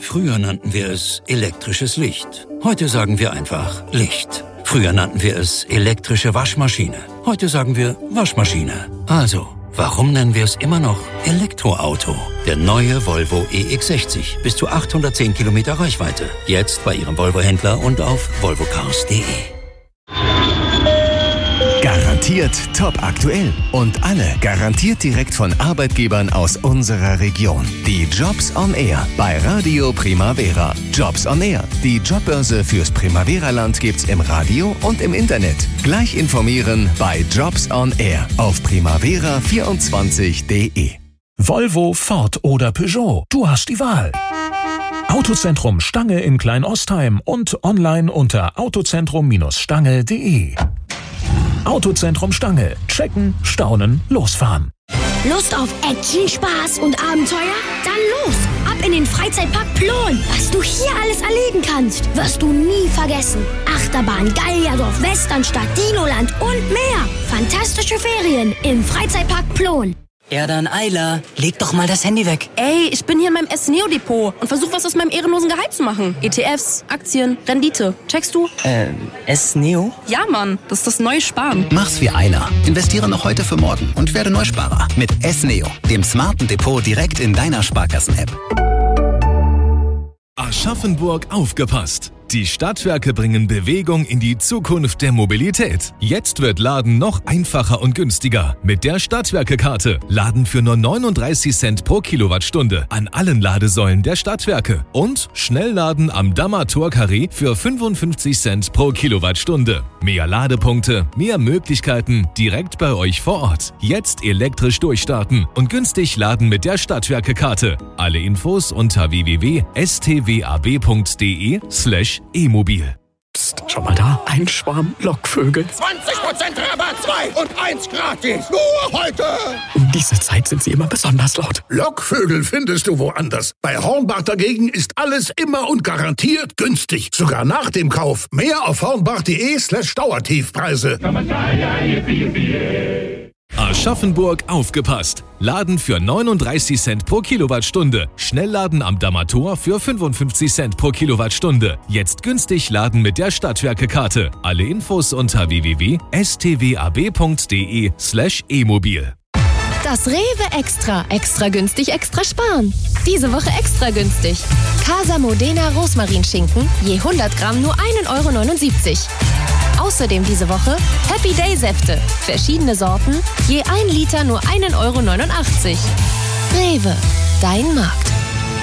Früher nannten wir es elektrisches Licht. Heute sagen wir einfach Licht. Früher nannten wir es elektrische Waschmaschine. Heute sagen wir Waschmaschine. Also, warum nennen wir es immer noch Elektroauto? Der neue Volvo EX60. Bis zu 810 Kilometer Reichweite. Jetzt bei Ihrem Volvo-Händler und auf volvocars.de. Garantiert top aktuell und alle garantiert direkt von Arbeitgebern aus unserer Region. Die Jobs on Air bei Radio Primavera. Jobs on Air. Die Jobbörse fürs Primavera-Land gibt's im Radio und im Internet. Gleich informieren bei Jobs on Air auf primavera24.de. Volvo, Ford oder Peugeot. Du hast die Wahl. Autozentrum Stange in Kleinostheim und online unter autozentrum-stange.de. Autozentrum Stange. Checken, staunen, losfahren. Lust auf Action, Spaß und Abenteuer? Dann los! Ab in den Freizeitpark Plon. Was du hier alles erleben kannst, wirst du nie vergessen. Achterbahn, Gallierdorf, Westernstadt, Dinoland und mehr. Fantastische Ferien im Freizeitpark Plon. Ja dann, Ayla, leg doch mal das Handy weg. Ey, ich bin hier in meinem S-Neo-Depot und versuche was aus meinem ehrenlosen Gehalt zu machen. ETFs, Aktien, Rendite. Checkst du? S-Neo? Ja, Mann, das ist das neue Sparen. Mach's wie Ayla. Investiere noch heute für morgen und werde Neusparer. Mit S-Neo, dem smarten Depot direkt in deiner Sparkassen-App. Aschaffenburg aufgepasst! Die Stadtwerke bringen Bewegung in die Zukunft der Mobilität. Jetzt wird Laden noch einfacher und günstiger. Mit der Stadtwerke-Karte. Laden für nur 39 Cent pro Kilowattstunde an allen Ladesäulen der Stadtwerke. Und Schnellladen am Dammer Tor-Carré für 55 Cent pro Kilowattstunde. Mehr Ladepunkte, mehr Möglichkeiten direkt bei euch vor Ort. Jetzt elektrisch durchstarten und günstig laden mit der Stadtwerke-Karte. Alle Infos unter www.stwab.de/e-mobil. Psst, schau mal da, ein Schwarm Lockvögel. 20% Rabatt, 2 und 1 gratis. Nur heute. Um diese Zeit sind sie immer besonders laut. Lockvögel findest du woanders. Bei Hornbach dagegen ist alles immer und garantiert günstig. Sogar nach dem Kauf. Mehr auf hornbach.de/Dauertiefpreise. Aschaffenburg aufgepasst! Laden für 39 Cent pro Kilowattstunde. Schnellladen am Dammer Tor für 55 Cent pro Kilowattstunde. Jetzt günstig laden mit der Stadtwerke-Karte. Alle Infos unter www.stwab.de/e-mobil. Das Rewe Extra. Extra günstig, extra sparen. Diese Woche extra günstig. Casa Modena Rosmarinschinken je 100 Gramm nur 1,79 €. Außerdem diese Woche Happy Day Säfte. Verschiedene Sorten, je 1 Liter nur 1,89 €. Rewe, dein Markt.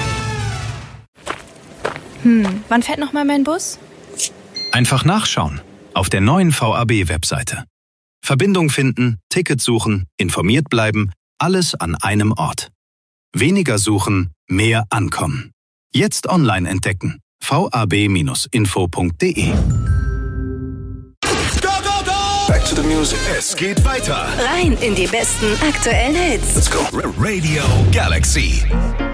Wann fährt noch mal mein Bus? Einfach nachschauen. Auf der neuen VAB-Webseite. Verbindung finden, Ticket suchen, informiert bleiben, alles an einem Ort. Weniger suchen, mehr ankommen. Jetzt online entdecken. vab-info.de. Back to the music. Es geht weiter. Rein in die besten aktuellen Hits. Let's go. Radio Galaxy.